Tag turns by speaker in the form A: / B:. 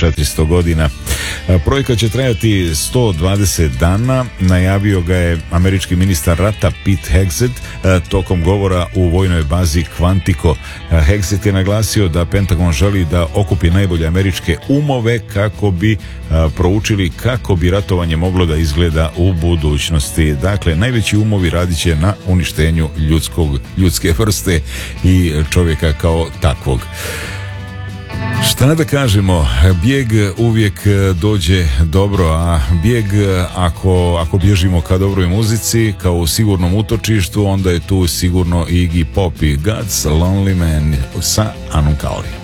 A: 400 godina. Projekat će trajati 120 dana, najavio ga je američki ministar rata Pete Hegseth tokom govora u vojnoj bazi Quantico. Hegseth je naglasio da Pentagon želi da okupi najbolje američke umove kako bi proučili kako bi ratovanje moglo da izgleda u budućnosti. Dakle, najveći umovi radit će na uništenju ljudske vrste i čovjeka kao takvog. Šta da kažemo, bijeg uvijek dođe dobro, a bijeg ako bježimo ka dobroj muzici, kao u sigurnom utočištu, onda je tu sigurno Iggy Pop i God's Lonely Man sa Anom Kaori.